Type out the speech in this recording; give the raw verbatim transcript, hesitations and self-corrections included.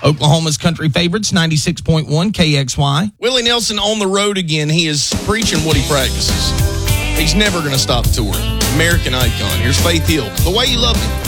Oklahoma's country favorites, ninety-six point one K X Y. Willie Nelson on the road again. He is preaching what he practices. He's never going to stop touring. American icon. Here's Faith Hill. The Way You Love Me.